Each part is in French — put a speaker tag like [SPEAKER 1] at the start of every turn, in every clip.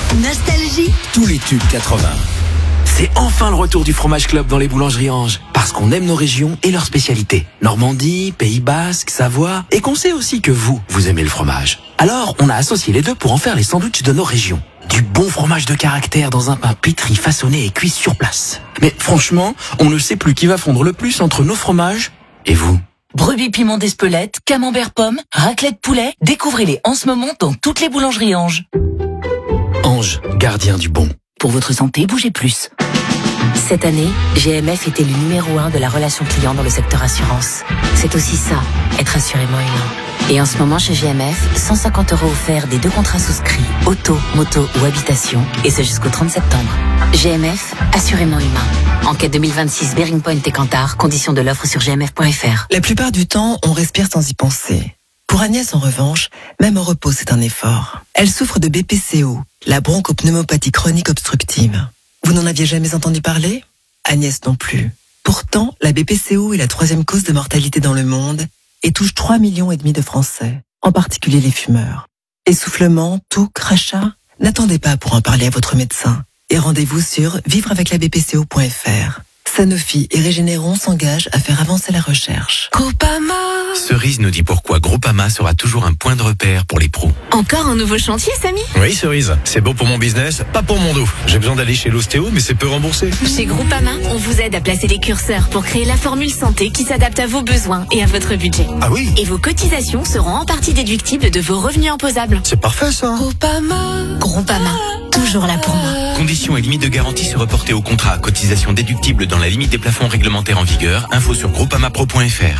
[SPEAKER 1] Nostalgie.
[SPEAKER 2] Tous les tubes 80. C'est enfin le retour du Fromage Club dans les boulangeries Ange. Parce qu'on aime nos régions et leurs spécialités. Normandie, Pays Basque, Savoie. Et qu'on sait aussi que vous aimez le fromage. Alors, on a associé les deux pour en faire les sandwichs de nos régions. Du bon fromage de caractère dans un pain pétri, façonné et cuit sur place. Mais franchement, on ne sait plus qui va fondre le plus entre nos fromages et vous.
[SPEAKER 1] Brebis piment d'Espelette, camembert pomme, raclette poulet. Découvrez-les en ce moment dans toutes les boulangeries Ange.
[SPEAKER 2] Ange, gardien du bon.
[SPEAKER 1] Pour votre santé, bougez plus. Cette année, GMF est élu numéro 1 de la relation client dans le secteur assurance. C'est aussi ça, être assurément humain. Et en ce moment, chez GMF, 150 € offerts des 2 contrats souscrits, auto, moto ou habitation, et ce jusqu'au 30 septembre. GMF, assurément humain. Enquête 2026 Bearing Point et Kantar, conditions de l'offre sur gmf.fr.
[SPEAKER 3] La plupart du temps, on respire sans y penser. Pour Agnès, en revanche, même au repos, c'est un effort. Elle souffre de BPCO, la bronchopneumopathie chronique obstructive. Vous n'en aviez jamais entendu parler ? Agnès non plus. Pourtant, la BPCO est la 3e cause de mortalité dans le monde et touche 3,5 millions de Français, en particulier les fumeurs. Essoufflement, toux, crachat ? N'attendez pas pour en parler à votre médecin. Et rendez-vous sur vivreaveclabpco.fr. Sanofi et Régénéron s'engagent à faire avancer la recherche.
[SPEAKER 1] Groupama.
[SPEAKER 4] Cerise nous dit pourquoi Groupama sera toujours un point de repère pour les pros.
[SPEAKER 1] Encore un nouveau chantier, Samy ?
[SPEAKER 4] Oui, Cerise, c'est bon pour mon business, pas pour mon dos. J'ai besoin d'aller chez l'ostéo, mais c'est peu remboursé.
[SPEAKER 5] Chez Groupama, on vous aide à placer les curseurs pour créer la formule santé qui s'adapte à vos besoins et à votre budget.
[SPEAKER 4] Ah oui ?
[SPEAKER 5] Et vos cotisations seront en partie déductibles de vos revenus imposables.
[SPEAKER 4] C'est parfait ça.
[SPEAKER 5] Groupama, toujours là pour moi.
[SPEAKER 4] Conditions et limites de garantie se reporter au contrat. Cotisation déductible dans la limite des plafonds réglementaires en vigueur. Info sur groupamapro.fr.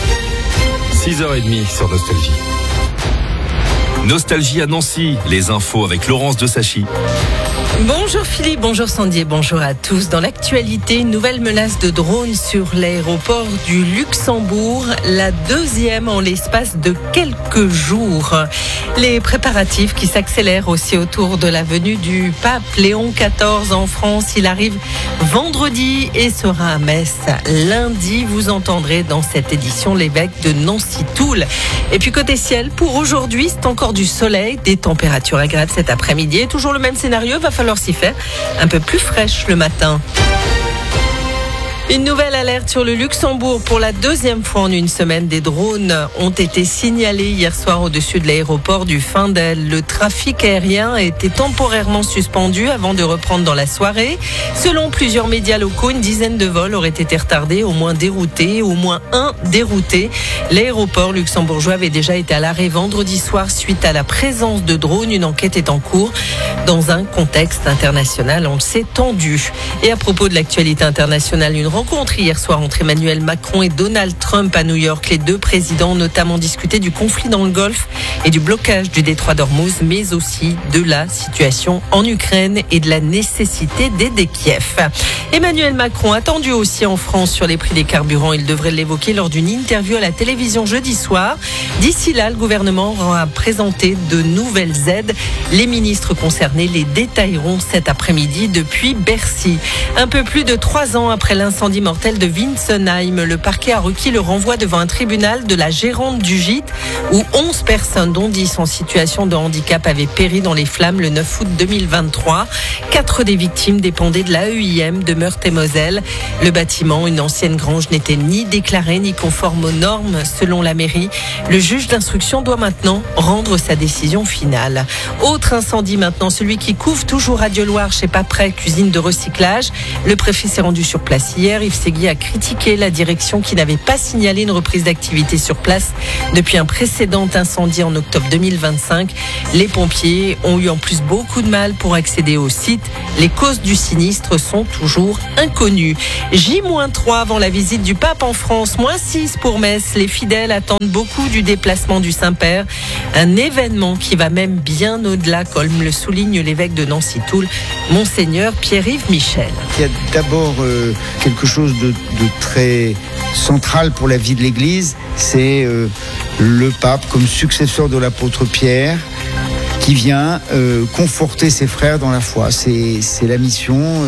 [SPEAKER 6] 6h30 sur Nostalgie. Nostalgie à Nancy, les infos avec Laurence de Sachy.
[SPEAKER 7] Bonjour Philippe, bonjour Sandy et bonjour à tous. Dans l'actualité, une nouvelle menace de drone sur l'aéroport du Luxembourg, la 2e en l'espace de quelques jours. Les préparatifs qui s'accélèrent aussi autour de la venue du pape Léon XIV en France. Il arrive vendredi et sera à Metz lundi. Vous entendrez dans cette édition l'évêque de Nancy-Toul. Et puis côté ciel, pour aujourd'hui, c'est encore du soleil, des températures agréables cet après-midi. Et toujours le même scénario, va falloir s'y faire un peu plus fraîche le matin. Une nouvelle alerte sur le Luxembourg. Pour la 2e fois en une semaine, des drones ont été signalés hier soir au-dessus de l'aéroport du Findel. Le trafic aérien a été temporairement suspendu avant de reprendre dans la soirée. Selon plusieurs médias locaux, une dizaine de vols auraient été retardés, au moins un dérouté. L'aéroport luxembourgeois avait déjà été à l'arrêt vendredi soir suite à la présence de drones. Une enquête est en cours dans un contexte international, on le sait, tendu. Et à propos de l'actualité internationale, une rencontre hier soir entre Emmanuel Macron et Donald Trump à New York. Les deux présidents ont notamment discuté du conflit dans le Golfe et du blocage du détroit d'Ormuz, mais aussi de la situation en Ukraine et de la nécessité d'aider Kiev. Emmanuel Macron attendu aussi en France sur les prix des carburants. Il devrait l'évoquer lors d'une interview à la télévision jeudi soir. D'ici là, le gouvernement aura présenté de nouvelles aides. Les ministres concernés les détailleront cet après-midi depuis Bercy. Un peu plus de 3 ans après l'incendie mortel de Wintzenheim, le parquet a requis le renvoi devant un tribunal de la gérante du gîte où 11 personnes, dont 10 en situation de handicap, avaient péri dans les flammes le 9 août 2023. 4 des victimes dépendaient de l'AEIM de Meurthe-et-Moselle. Le bâtiment, une ancienne grange, n'était ni déclaré ni conforme aux normes selon la mairie. Le juge d'instruction doit maintenant rendre sa décision finale. Autre incendie maintenant, celui qui couvre toujours Radio-Loire chez Paprec, cuisine de recyclage. Le préfet s'est rendu sur place hier. Yves Séguy a critiqué la direction qui n'avait pas signalé une reprise d'activité sur place depuis un précédent incendie en octobre 2025. Les pompiers ont eu en plus beaucoup de mal pour accéder au site. Les causes du sinistre sont toujours inconnues. J-3 avant la visite du pape en France, -6 pour Metz. Les fidèles attendent beaucoup du déplacement du Saint-Père. Un événement qui va même bien au-delà, comme le souligne l'évêque de Nancy-Toul, Monseigneur Pierre-Yves Michel.
[SPEAKER 8] Il y a d'abord quelque chose de très central pour la vie de l'Église, c'est le pape comme successeur de l'apôtre Pierre qui vient conforter ses frères dans la foi. C'est la mission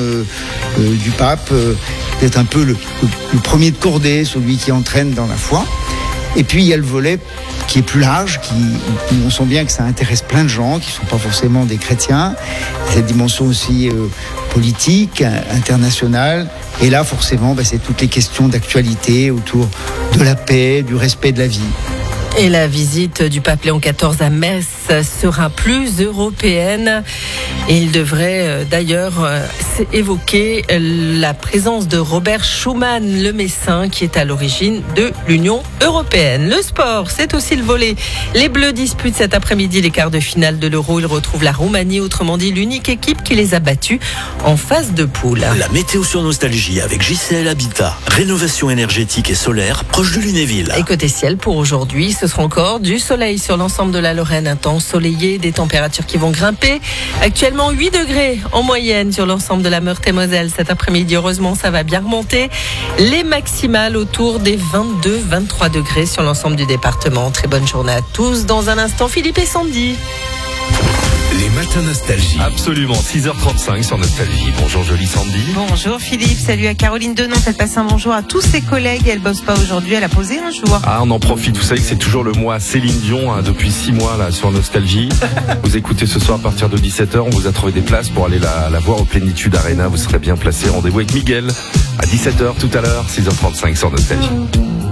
[SPEAKER 8] du pape, d'être un peu le premier de cordée, celui qui entraîne dans la foi. Et puis il y a le volet qui est plus large, on sent bien que ça intéresse plein de gens qui ne sont pas forcément des chrétiens. Cette dimension aussi politique, internationale. Et là, forcément, c'est toutes les questions d'actualité autour de la paix, du respect de la vie.
[SPEAKER 7] Et la visite du pape Léon XIV à Metz sera plus européenne. Et il devrait d'ailleurs évoquer la présence de Robert Schuman, le Messin, qui est à l'origine de l'Union européenne. Le sport, c'est aussi le volley. Les Bleus disputent cet après-midi les quarts de finale de l'Euro. Ils retrouvent la Roumanie, autrement dit l'unique équipe qui les a battus en phase de poule.
[SPEAKER 9] La météo sur Nostalgie avec JCL Habitat. Rénovation énergétique et solaire proche de Lunéville.
[SPEAKER 7] Et côté ciel pour aujourd'hui, ce sera encore du soleil sur l'ensemble de la Lorraine, un temps ensoleillé, des températures qui vont grimper. Actuellement 8 degrés en moyenne sur l'ensemble de la Meurthe-et-Moselle. Cet après-midi, heureusement, ça va bien remonter. Les maximales autour des 22-23 degrés sur l'ensemble du département. Très bonne journée à tous. Dans un instant, Philippe et Sandy.
[SPEAKER 6] Les matins Nostalgie. Absolument, 6h35 sur Nostalgie. Bonjour jolie Sandy.
[SPEAKER 10] Bonjour Philippe, salut à Caroline Denon. Faites passer un bonjour à tous ses collègues. Elle bosse pas aujourd'hui, elle a posé un jour.
[SPEAKER 6] Ah, on en profite, vous savez que c'est toujours le mois Céline Dion depuis 6 mois là sur Nostalgie. Vous écoutez ce soir à partir de 17h, on vous a trouvé des places pour aller la voir au Plénitude Arena. Vous serez bien placé. Rendez-vous avec Miguel à 17h tout à l'heure, 6h35 sur Nostalgie.